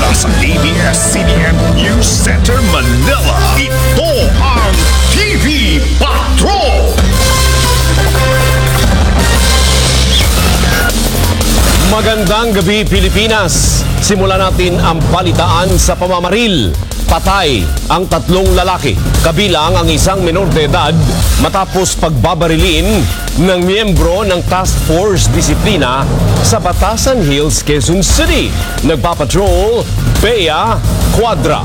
Mula sa ABS-CBN News Center, Manila, ito ang TV Patrol! Magandang gabi, Pilipinas! Simulan natin ang balitaan sa pamamaril. Patay ang 3 lalaki, kabilang ang isang menor de edad matapos pagbabarilin ng miyembro ng Task Force Disiplina sa Batasan Hills, Quezon City. Nagpapatrol, Bea Quadra.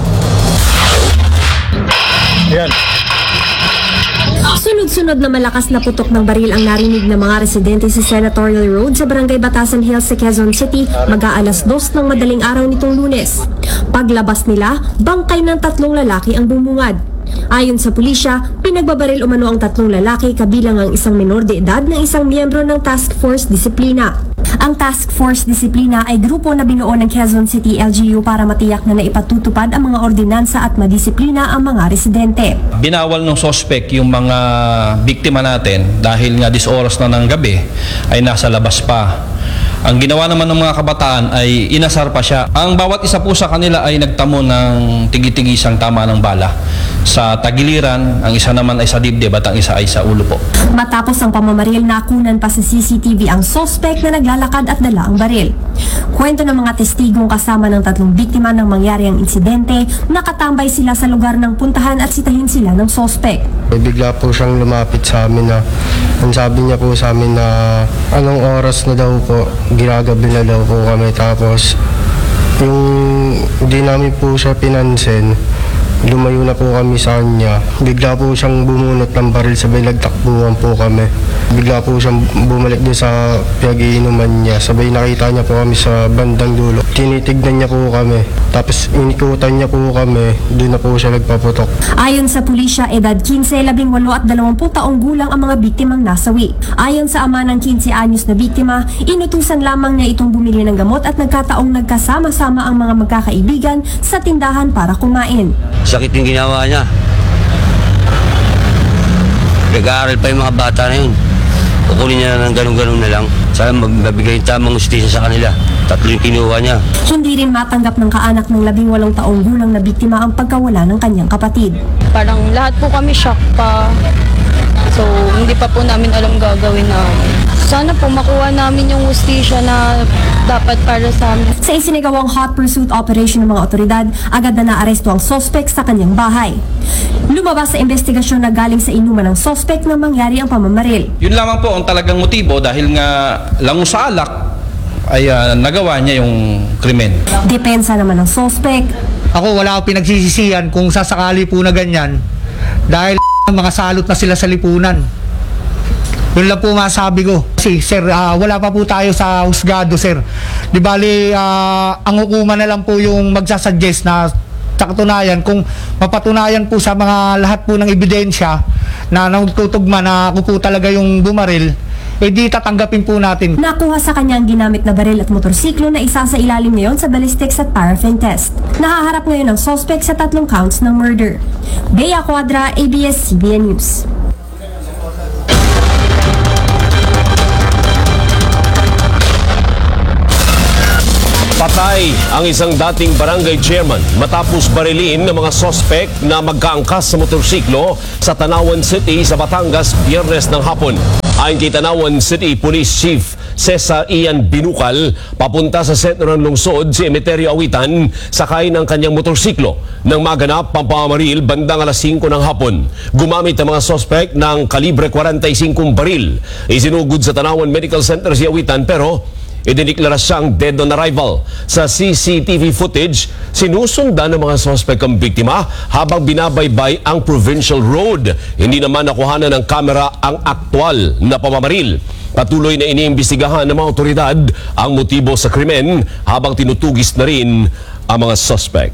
Yan. Sunod-sunod na malakas na putok ng baril ang narinig ng mga residente sa Senatorial Road sa Barangay Batasan Hills sa Quezon City mag-aalas 2 ng madaling araw nitong Lunes. Paglabas nila, bangkay ng 3 lalaki ang bumungad. Ayon sa pulisya, pinagbabaril umano ang 3 lalaki kabilang ang isang menor de edad ng isang miyembro ng Task Force Disiplina. Ang Task Force Disiplina ay grupo na binuo ng Quezon City LGU para matiyak na naipatutupad ang mga ordinansa at madisiplina ang mga residente. Binawal ng sospek yung mga biktima natin dahil nga oras na ng gabi ay nasa labas pa. Ang ginawa naman ng mga kabataan ay inasar pa siya. Ang bawat isa po sa kanila ay nagtamo ng tigi-tigisang tama ng bala. Sa tagiliran, ang isa naman ay sa dibdib at ang isa ay sa ulo po. Matapos ang pamamaril, nakunan pa sa CCTV ang sospek na naglalakad at dala ang baril. Kwento ng mga testigong kasama ng 3 biktima ng mangyari ang insidente, nakatambay sila sa lugar ng puntahan at sitahin sila ng sospek. Bigla po siyang lumapit sa amin na ang sabi niya po sa amin na anong oras na daw po, ginagabi na daw po kami. Tapos yung hindi namin po siya pinansin, lumayo na po kami sa kanya. Bigla po siyang bumunot ng baril, sabay nagtakbuhan po kami. Bigla po siyang bumalik doon sa pinag-iinuman niya. Sabay nakita niya po kami sa bandang dulo. Tinitignan niya po kami. Tapos inikutan niya po kami. Doon na po siya nagpaputok. Ayon sa pulisya, edad 15, 18 at 20 taong gulang ang mga biktimang nasawi. Ayon sa ama ng 15 anyos na biktima, inutusan lamang niya itong bumili ng gamot at nagkataong nagkasama-sama ang mga magkakaibigan sa tindahan para kumain. Sakit yung ginawa niya. Nag-aaral pa yung mga bata na yun. Kukunin niya ng ganun-ganun na lang. Sana magbibigay yung tamang justisya sa kanila. 3 yung kinuha niya. Hindi rin matanggap ng kaanak ng 18 taong gulang na biktima ang pagkawala ng kanyang kapatid. Parang lahat po kami shock pa. So, hindi pa po namin alam gagawin namin. Sana po makuha namin yung hustisya na dapat para sa amin. Sa isinagawang hot pursuit operation ng mga otoridad, agad na naaresto ang sospek sa kanyang bahay. Lumabas sa investigasyon na galing sa inuman ng sospek na mangyari ang pamamaril. Yun lamang po ang talagang motibo dahil nga lango sa alak ay nagawa niya yung krimen. Depensa naman ng sospek. Ako wala akong pinagsisisihan kung sasakali po na ganyan dahil mga salot na sila sa lipunan. Yun lang po masabi ko. Kasi sir, wala pa po tayo sa husgado sir. Di bali, ang hukuman na lang po yung magsasuggest na katunayan kung mapatunayan po sa mga lahat po ng ebidensya na nagtutugma na ako po talaga yung bumaril, di tatanggapin po natin. Nakuha sa kanyang ginamit na baril at motorsiklo na isa sa ilalim ngayon sa ballistics at paraffin test. Nahaharap ngayon ang suspect sa 3 counts ng murder. Bea Quadra, ABS-CBN News. Patay ang isang dating barangay chairman matapos barilin ng mga sospek na magkaangkas sa motorsiklo sa Tanawan City sa Batangas Biyernes ng hapon. Ayon kay Tanawan City Police Chief Cesar Ian Binukal, papunta sa sentro ng lungsod si Emeterio Awitan sakay ng kanyang motorsiklo nang maganap ang pamamaril bandang alas 5 ng hapon. Gumamit ang mga sospek ng kalibre 45 baril. Isinugod sa Tanawan Medical Center si Awitan pero idineklara siyang dead on arrival. Sa CCTV footage, sinusundan ng mga sospek ang biktima habang binabaybay ang provincial road. Hindi naman nakuhanan ng kamera ang aktwal na pamamaril. Patuloy na iniimbestigahan ng mga otoridad ang motibo sa krimen habang tinutugis na rin ang mga sospek.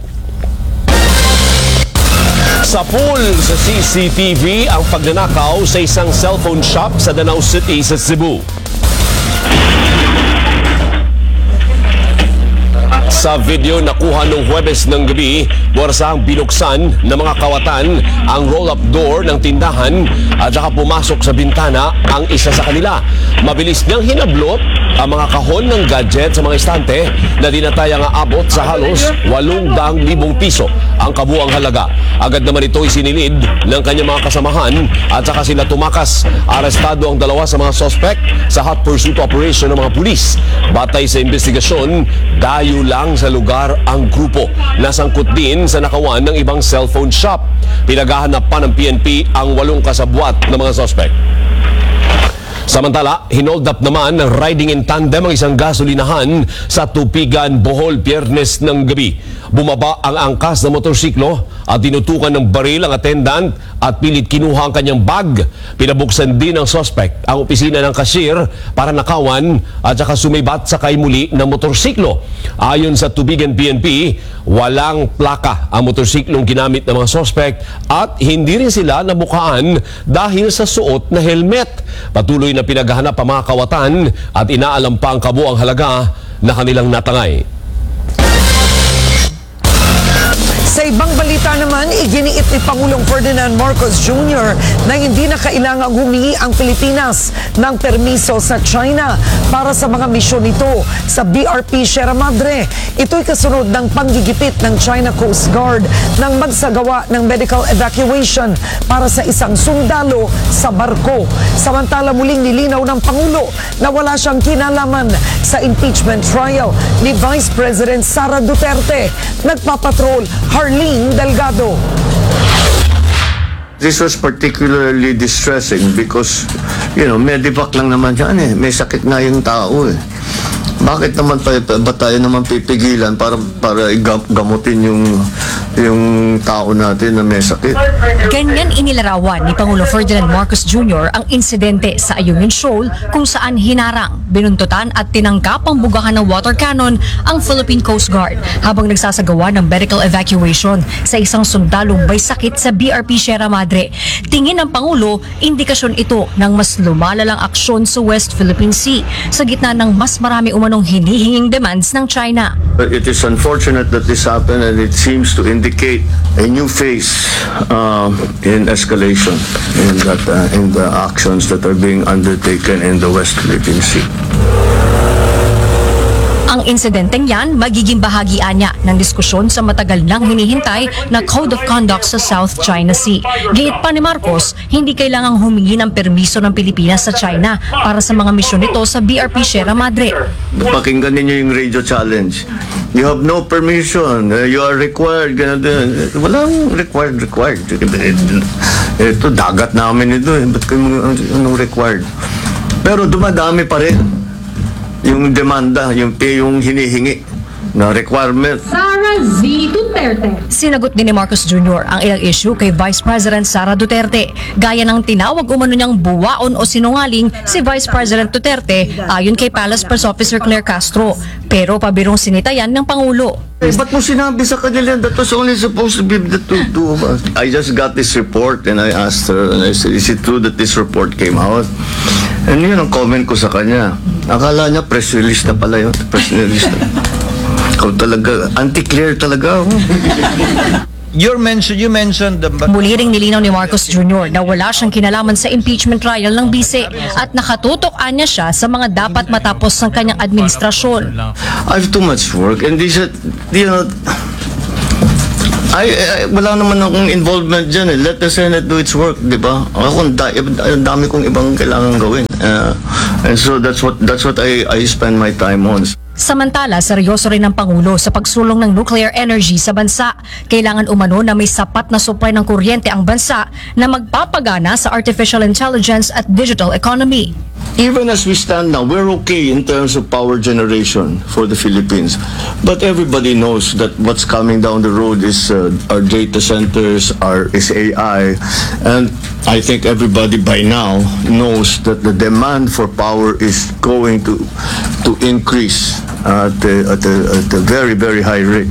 Sa pool sa CCTV ang pagnanakaw sa isang cellphone shop sa Danau City sa Cebu. Sa video nakuha noong Huwebes ng gabi, buwarsahang binuksan ng mga kawatan ang roll-up door ng tindahan at saka pumasok sa bintana ang isa sa kanila. Mabilis niyang hinablot ang mga kahon ng gadget sa mga estante na dinatayang aabot sa halos 800,000 piso ang kabuang halaga. Agad naman ito isinilid ng kanyang mga kasamahan at saka sila tumakas. Arestado ang dalawa sa mga suspect sa hot pursuit operation ng mga pulis. Batay sa investigasyon, dayo lang sa lugar ang grupo. Nasangkot din sa nakawan ng ibang cellphone shop. Pinaghahanap pa ng PNP ang 8 kasabwat ng mga suspect. Samantala, hinold up naman ng riding in tandem ang isang gasolinahan sa Tupigan, Bohol, Biyernes ng gabi. Bumaba ang angkas ng motorsiklo at tinutukan ng baril ang attendant at pilit kinuha ang kanyang bag. Pinabuksan din ng suspect ang opisina ng cashier para nakawan at saka sumibat sakay muli ng motorsiklo. Ayon sa Tubigan PNP, walang plaka ang motorsiklong ginamit ng mga suspect at hindi rin sila nabukaan dahil sa suot na helmet. Patuloy na pinaghahanap ang mga kawatan at inaalam pa ang kabuang halaga na kanilang natangay. Sa ibang balita naman, iginiit ni Pangulong Ferdinand Marcos Jr. na hindi na kailangang humingi ang Pilipinas ng permiso sa China para sa mga misyon nito sa BRP Sierra Madre. Ito'y kasunod ng panggigipit ng China Coast Guard nang magsagawa ng medical evacuation para sa isang sundalo sa barko. Samantala muling nilinaw ng Pangulo na wala siyang kinalaman sa impeachment trial ni Vice President Sara Duterte. Nagpapatrol Arlene Delgado. This was particularly distressing because, medivac lang naman yan eh. May sakit na yung tao eh. Bakit naman ba tayo naman pipigilan para gamutin yung tao natin na may sakit? Ganyan inilarawan ni Pangulo Ferdinand Marcos Jr. ang insidente sa Ayungin Shoal kung saan hinarang, binuntutan at tinangkap ang bugahan ng water cannon ang Philippine Coast Guard habang nagsasagawa ng medical evacuation sa isang sundalong may sakit sa BRP Sierra Madre. Tingin ng Pangulo, indikasyon ito ng mas lumalalang aksyon sa West Philippine Sea sa gitna ng mas marami umanong hinihinging demands ng China. It is unfortunate that this happened and it seems to indicate a new phase in escalation in the actions that are being undertaken in the West Philippine Sea. Ang insidenteng yan, magiging bahagian niya ng diskusyon sa matagal nang hinihintay na Code of Conduct sa South China Sea. Giit pa ni Marcos, hindi kailangang humingi ng permiso ng Pilipinas sa China para sa mga misyon nito sa BRP Sierra Madre. Pakinggan ninyo yung radio challenge. You have no permission. You are required. Walang required. Ito, dagat namin ito. Ba't kayo anong required? Pero dumadami pa rin yung demanda, yung hinihingi na requirement. Sara Z. Duterte. Sinagot din ni Marcos Jr. ang ilang issue kay Vice President Sara Duterte. Gaya ng tinawag umano niyang buwaon o sinungaling si Vice President Duterte ayon kay Palace Press Officer Claire Castro. Pero pabirong sinita yan ng Pangulo. Ba't mo sinabi sa kanila that was only supposed to be the two of us? I just got this report and I asked her, and I said, is it true that this report came out? And yun ang comment ko sa kanya. Akala niya press release na pala yun. Press release na. Ikaw talaga, anti-clear talaga. You mentioned the... Muli ring nilinaw ni Marcos Jr. na wala siyang kinalaman sa impeachment trial ng bise at nakatutok niya siya sa mga dapat matapos ng kanyang administrasyon. I have too much work and these are, wala naman akong involvement dyan eh. Let the Senate do its work, di ba? Ako, ang dami kong ibang kailangan gawin. And so that's what I spend my time on. Samantala, seryoso rin ng Pangulo sa pagsulong ng nuclear energy sa bansa. Kailangan umano na may sapat na supply ng kuryente ang bansa na magpapagana sa artificial intelligence at digital economy. Even as we stand now, we're okay in terms of power generation for the Philippines. But everybody knows that what's coming down the road is our data centers, is AI. And I think everybody by now knows that the demand for power is going to increase at a very, very high rate.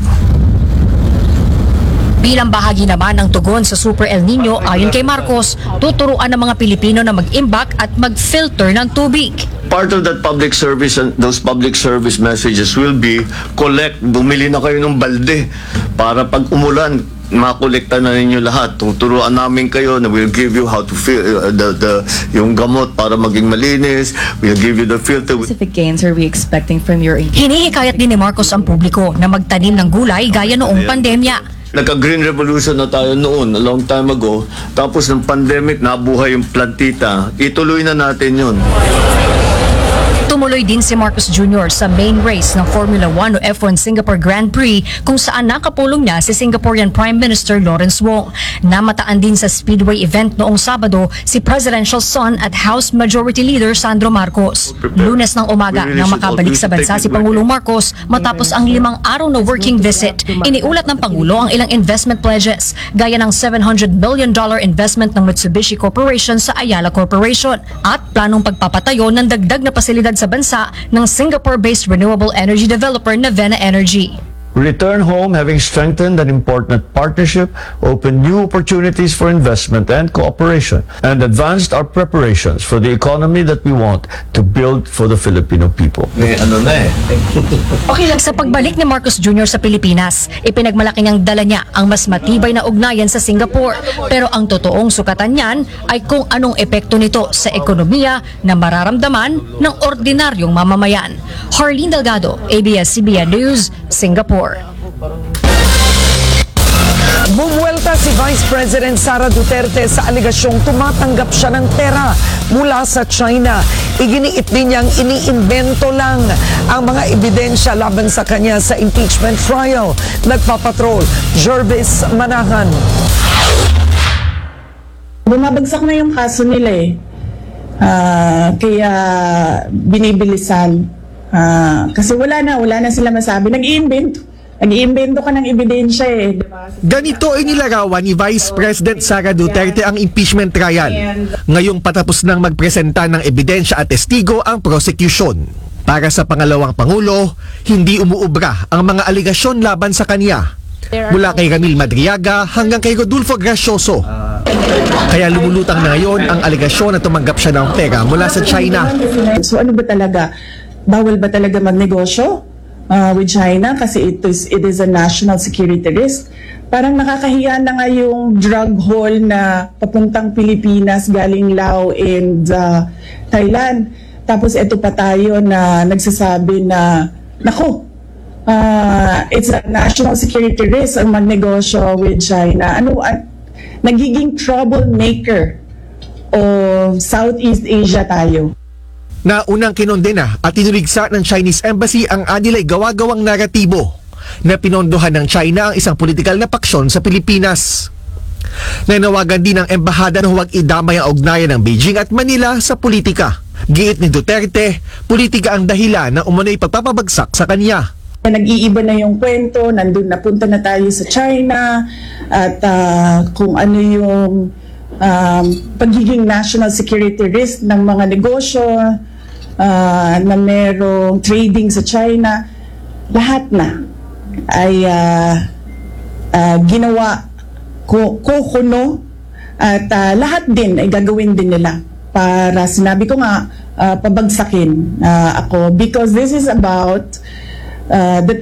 Bilang bahagi naman ng tugon sa Super El Nino, ayon kay Marcos, tuturuan ng mga Pilipino na mag-imbak at mag-filter ng tubig. Part of that public service and those public service messages will be bumili na kayo ng balde para pag umulan, makolekta na ninyo lahat. Tuturuan namin kayo na we'll give you how to yung gamot para maging malinis. We'll give you the filter. Specific gains are we expecting from your Hinihikayat din ni Marcos ang publiko na magtanim ng gulay gaya noong pandemya. Nagka-green revolution na tayo noon, a long time ago. Tapos ng pandemic, nabuhay yung plantita. Ituloy na natin yun. Tumuloy din si Marcos Jr. sa main race ng Formula 1 o F1 Singapore Grand Prix kung saan nakapulong niya si Singaporean Prime Minister Lawrence Wong. Namataan din sa Speedway event noong Sabado si Presidential son at House Majority Leader Sandro Marcos. Lunes ng umaga nang makabalik sa bansa si Pangulong Marcos matapos ang 5 araw na working visit. Iniulat ng Pangulo ang ilang investment pledges gaya ng $700 million investment ng Mitsubishi Corporation sa Ayala Corporation at planong pagpapatayo ng dagdag na pasilidad sa bansa ng Singapore-based renewable energy developer na Vena Energy. Return home having strengthened an important partnership, opened new opportunities for investment and cooperation, and advanced our preparations for the economy that we want to build for the Filipino people. Okay lang sa pagbalik ni Marcos Jr. sa Pilipinas, ipinagmalaki niyang dala niya ang mas matibay na ugnayan sa Singapore. Pero ang totoong sukatan niyan ay kung anong epekto nito sa ekonomiya na mararamdaman ng ordinaryong mamamayan. Harleen Delgado, ABS-CBN News, Singapore. Bumuwelta si Vice President Sara Duterte sa aligasyong tumatanggap siya ng pera mula sa China. Iginiit din niyang iniimbento lang ang mga ebidensya laban sa kanya sa impeachment trial. Nagpapatrol, Jervis Manahan. Bumabagsak na yung kaso nila eh. Kaya binibilisan. Kasi wala na sila masabi. Nag-iimbento ka ng ebidensya eh. Diba? Ganito ay nilarawan ni Vice President Sara Duterte ang impeachment trial. Ngayong patapos nang magpresenta ng ebidensya at testigo ang prosecution. Para sa pangalawang Pangulo, hindi umuubra ang mga aligasyon laban sa kanya. Mula kay Ramil Madriaga hanggang kay Rodolfo Gracioso. Kaya lumulutang na ngayon ang aligasyon na tumanggap siya ng pera mula sa China. So ano ba talaga? Bawal ba talaga magnegosyo with China kasi it is a national security risk? Parang nakakahiya na nga yung drug haul na papuntang Pilipinas galing Laos and Thailand. Tapos ito pa tayo na nagsasabi na nako, it's a national security risk ang magnegosyo with China. Nagiging troublemaker of Southeast Asia tayo. Na unang kinondena at tinuligsa ng Chinese Embassy ang anilay gawa-gawang naratibo na pinondohan ng China ang isang politikal na paksyon sa Pilipinas. Nanawagan din ng embahada na huwag idamay ang ugnayan ng Beijing at Manila sa politika. Giit ni Duterte, politika ang dahilan na umano'y pagpapabagsak sa kanya. Nag-iiba na yung kwento, nandun napunta na tayo sa China at kung ano yung pagiging national security risk ng mga negosyo na merong trading sa China, lahat na ay ginawa kuno at lahat din ay gagawin din nila para, sinabi ko nga, pabagsakin ako because this is about the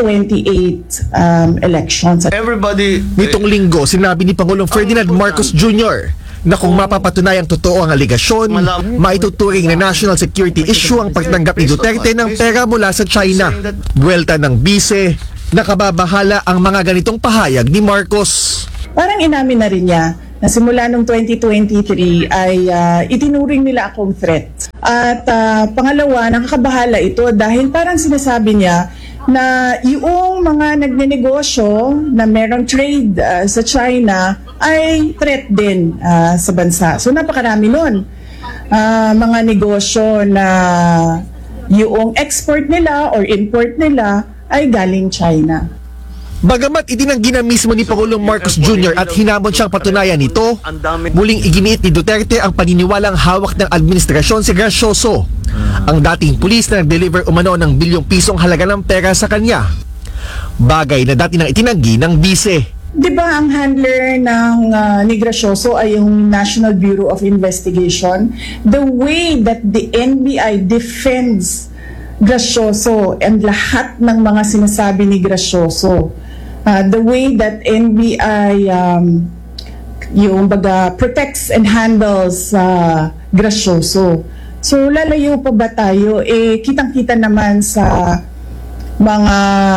2028 elections. Nitong linggo, sinabi ni Pangulong Ferdinand Marcos Jr. na kung mapapatunayang totoo ang aligasyon, maituturing na national security issue ang pagtanggap ni Duterte ng pera mula sa China. Buwelta ng bise, nakababahala ang mga ganitong pahayag ni Marcos. Parang inamin na rin niya na simula noong 2023 ay itinuring nila akong threat. At pangalawa, nakakabahala ito dahil parang sinasabi niya na yung mga nagnenegosyo na merong trade sa China ay threat din sa bansa. So napakarami nun. Mga negosyo na yung export nila or import nila ay galing China. Bagamat itinanggi na mismo ni Pangulong Marcos Jr. at hinamon siyang patunayan nito, muling iginiit ni Duterte ang paniniwalang hawak ng administrasyon si Gracioso, ang dating pulis na nag-deliver umano ng bilyong pisong halaga ng pera sa kanya. Bagay na dati nang itinanggi ng bise. Diba ang handler ng ni Gracioso ay yung National Bureau of Investigation? The way that the NBI defends Gracioso and lahat ng mga sinasabi ni Gracioso the way that NBI yung baga protects and handles grasyoso. So lalayo pa ba tayo? Kitang-kita naman sa mga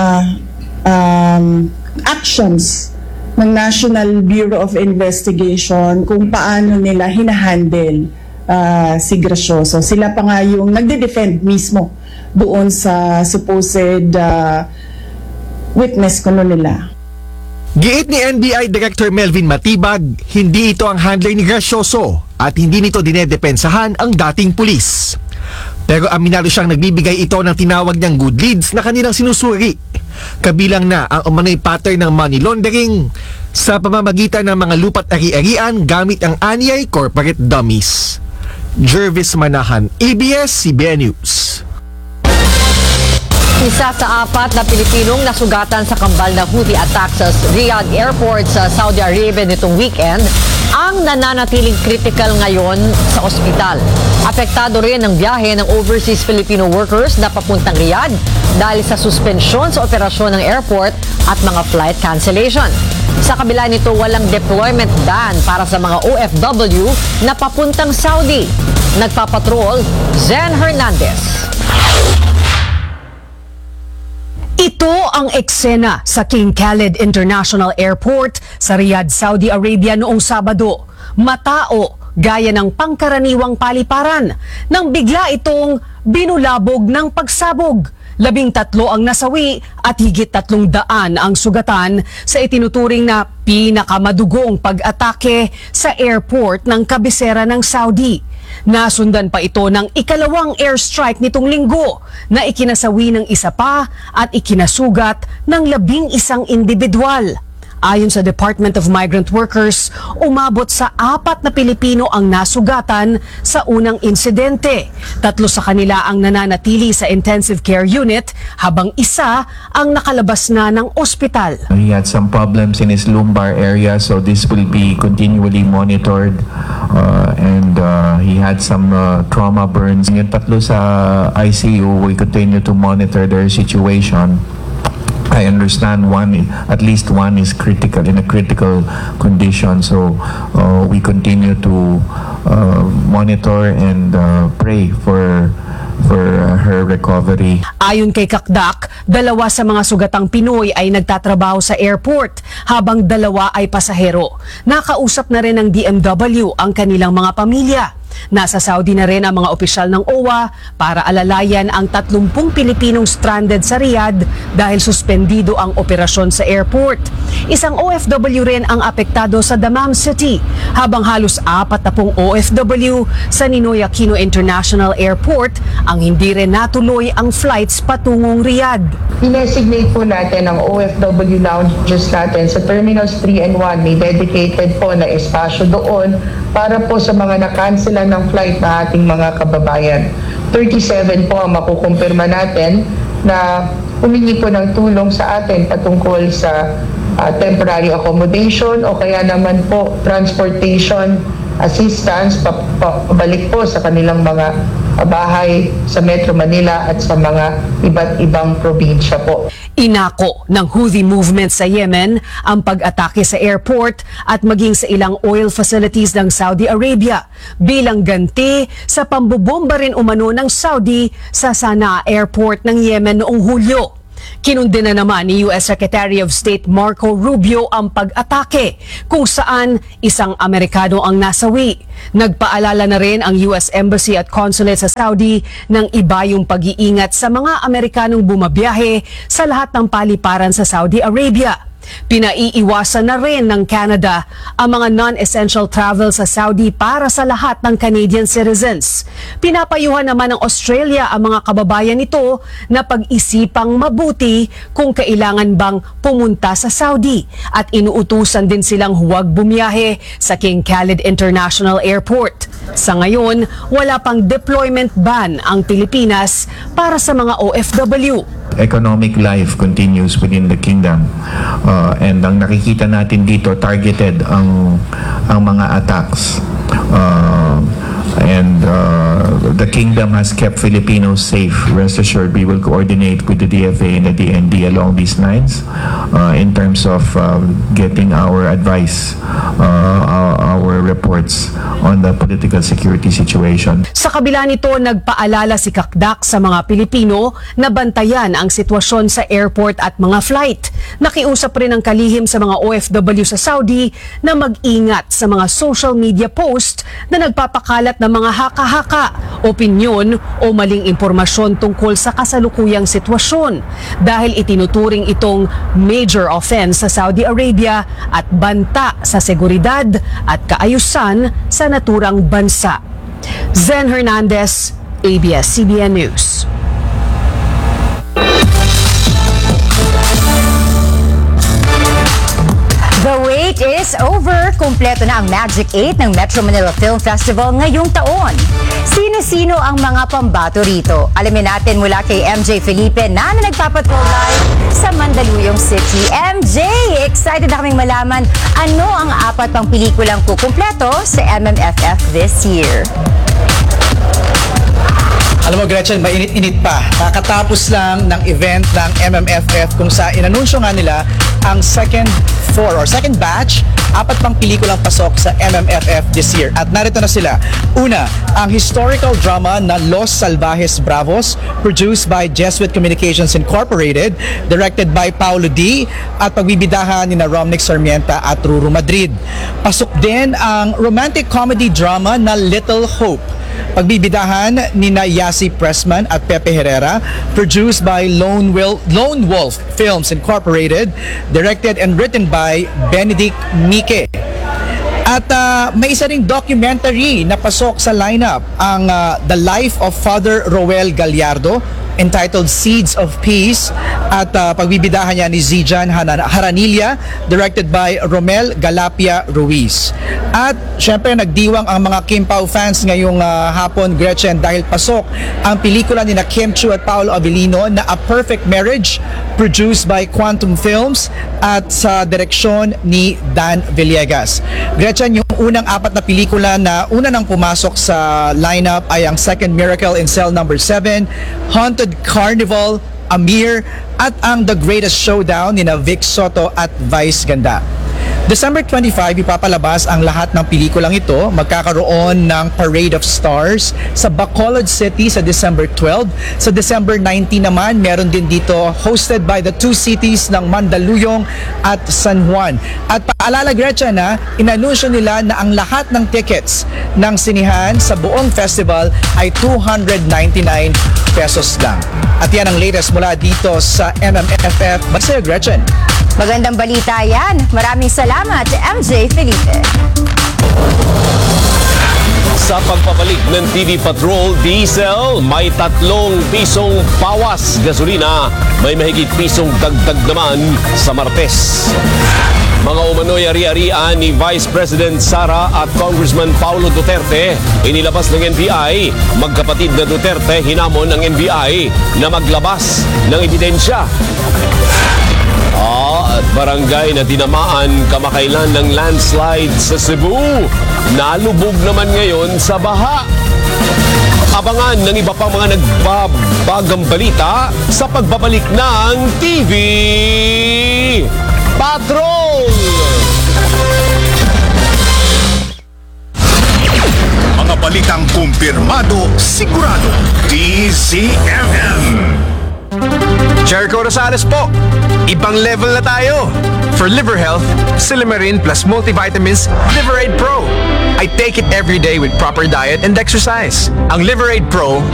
actions ng National Bureau of Investigation kung paano nila hinahandle si grasyoso. Sila pa nga yung nagde-defend mismo doon sa supposed witness kuno nila. Giit ni NBI Director Melvin Matibag, hindi ito ang handler ni Gracioso at hindi nito dinedepensahan ang dating pulis. Pero aminado siyang nagbibigay ito ng tinawag niyang good leads na kanilang sinusuri. Kabilang na ang umano'y pattern ng money laundering sa pamamagitan ng mga lupa't ari-arian gamit ang anyay corporate dummies. Jervis Manahan, ABS-CBN News. Isa sa 4 na Pilipinong nasugatan sa kambal na Houthi attack sa Riyadh Airport sa Saudi Arabia nitong weekend ang nananatiling critical ngayon sa ospital. Apektado rin ang biyahe ng overseas Filipino workers na papuntang Riyadh dahil sa suspensyon sa operasyon ng airport at mga flight cancellation. Sa kabila nito, walang deployment ban para sa mga OFW na papuntang Saudi. Nagpapatrol, Zen Hernandez. Ito ang eksena sa King Khalid International Airport sa Riyadh, Saudi Arabia noong Sabado. Matao gaya ng pangkaraniwang paliparan nang bigla itong binulabog ng pagsabog. 13 ang nasawi at higit 300 ang sugatan sa itinuturing na pinakamadugong pag-atake sa airport ng kabisera ng Saudi. Nasundan pa ito ng ikalawang airstrike nitong linggo na ikinasawi ng isa pa at ikinasugat ng 11 individual. Ayon sa Department of Migrant Workers, umabot sa 4 na Pilipino ang nasugatan sa unang insidente. 3 sa kanila ang nananatili sa intensive care unit habang isa ang nakalabas na ng ospital. He had some problems in his lumbar area, so this will be continually monitored, and he had some trauma burns. Yung 3 sa ICU, we continue to monitor their situation. I understand at least one is critical, in a critical condition. So we continue to monitor and pray for her recovery. Ayon kay Kakdak, 2 sa mga sugatang Pinoy ay nagtatrabaho sa airport habang 2 ay pasahero. Nakausap na rin ng DMW ang kanilang mga pamilya. Nasa Saudi na rin ang mga opisyal ng OWA para alalayan ang 30 Pilipinong stranded sa Riyadh dahil suspendido ang operasyon sa airport. Isang OFW rin ang apektado sa Dammam City, habang halos 40 OFW sa Ninoy Aquino International Airport ang hindi rin natuloy ang flights patungong Riyadh. Dinesignate po natin ang OFW lounges natin sa Terminals 3 and 1. May dedicated po na espasyo doon para po sa mga nakansela ng flight na ating mga kababayan. 37 po ang makukumpirma natin na humingi po ng tulong sa atin patungkol sa temporary accommodation o kaya naman po transportation assistance pabalik po sa kanilang mga bahay sa Metro Manila at sa mga iba't ibang probinsya po. Inako ng Houthi movement sa Yemen ang pag-atake sa airport at maging sa ilang oil facilities ng Saudi Arabia bilang ganti sa pambobomba rin umano ng Saudi sa Sana'a Airport ng Yemen noong Hulyo. Kinundina naman ni US Secretary of State Marco Rubio ang pag-atake kung saan isang Amerikano ang nasawi. Nagpaalala na rin ang US Embassy at Consulate sa Saudi ng iba yung pag-iingat sa mga Amerikanong bumabiyahe sa lahat ng paliparan sa Saudi Arabia. Pinaiiwasan na rin ng Canada ang mga non-essential travel sa Saudi para sa lahat ng Canadian citizens. Pinapayuhan naman ng Australia ang mga kababayan nito na pag-isipang mabuti kung kailangan bang pumunta sa Saudi at inuutusan din silang huwag bumiyahe sa King Khalid International Airport. Sa ngayon, wala pang deployment ban ang Pilipinas para sa mga OFW. Economic life continues within the kingdom, and ang nakikita natin dito targeted ang mga attacks. and the kingdom has kept Filipinos safe. Rest assured, we will coordinate with the DFA and the DND along these lines in terms of getting our advice, our reports on the political security situation. Sa kabila nito, nagpaalala si Kakdak sa mga Pilipino na bantayan ang sitwasyon sa airport at mga flight. Nakiusap rin ang kalihim sa mga OFW sa Saudi na mag-ingat sa mga social media post na nagpapakalat ng mga haka-haka, opinyon o maling impormasyon tungkol sa kasalukuyang sitwasyon dahil itinuturing itong major offense sa Saudi Arabia at banta sa seguridad at kaayusan sa naturang bansa. Zen Hernandez, ABS-CBN News. The wait is over. Kumpleto na ang Magic 8 ng Metro Manila Film Festival ngayong taon. Sino-sino ang mga pambato rito? Alamin natin mula kay MJ Felipe na nagpapatrol live sa Mandaluyong City. MJ, excited na kaming malaman ano ang 4 pang pelikulang kukumpleto sa MMFF this year. Alam mo Gretchen, mainit-init pa. Kakatapos lang ng event ng MMFF kung sa inanunsyo nga nila ang second batch, 4 pang pelikulang pasok sa MMFF this year. At narito na sila. Una, ang historical drama na Los Salvajes Bravos, produced by Jesuit Communications Incorporated, directed by Paulo D. at pagbibidahan ni Romnick Sarmienta at Ruru Madrid. Pasok din ang romantic comedy drama na Little Hope, pagbibidahan ni Yasi Pressman at Pepe Herrera, produced by Lone Wolf Films Incorporated, directed and written by Benedict Mike. At may isa ring documentary na pasok sa lineup, ang The Life of Father Roel Gallardo, entitled Seeds of Peace, at pagbibidahan niya ni Zijan Haranilla, directed by Romel Galapia Ruiz. At syempre nagdiwang ang mga Kim Pao fans ngayong hapon, Gretchen, dahil pasok ang pelikula ni na Kim Chiu at Paolo Avellino na A Perfect Marriage, produced by Quantum Films at sa direksyon ni Dan Villegas. Gretchen, yung unang 4 na pelikula na una nang pumasok sa lineup ay ang Second Miracle in Cell Number 7, Haunted Carnival, Amir, at ang The Greatest Showdown ni na Vic Soto at Vice Ganda. December 25, ipapalabas ang lahat ng pelikulang ito. Magkakaroon ng Parade of Stars sa Bacolod City sa December 12. Sa December 19 naman, meron din dito hosted by the 2 cities ng Mandaluyong at San Juan. At paalala, Gretchen, inanunsyo nila na ang lahat ng tickets ng sinihan sa buong festival ay 299 pesos lang. At yan ang latest mula dito sa MMFF. Sa'yo, Gretchen. Magandang balita yan. Maraming salamat, MJ Felipe. Sa pagpabalik ng TV Patrol Diesel, may 3 pisong pawas gasolina, may mahigit pisong dagdag naman sa Martes. Mga umano'y ari-arian ni Vice President Sara at Congressman Paulo Duterte, inilabas ng NBI. Magkapatid na Duterte, hinamon ng NBI na maglabas ng ebidensya. At barangay na tinamaan kamakailan ng landslide sa Cebu, nalubog naman ngayon sa baha. Abangan ng iba pang mga nagbabagang balita sa pagbabalik ng TV Patrol! Mga balitang kumpirmado, sigurado, DZMM. Jericho Rosales po. Ibang level na tayo. For liver health, Silimarin plus multivitamins, Liverade Pro. I take it every day with proper diet and exercise. Ang Liverade Pro